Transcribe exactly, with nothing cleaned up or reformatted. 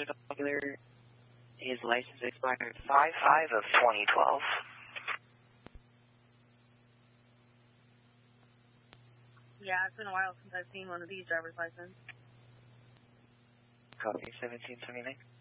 Mister Popular, his license expired five five of twenty twelve. Yeah, it's been a while since I've seen one of these driver's licenses. Copy, seventeen seventy-nine.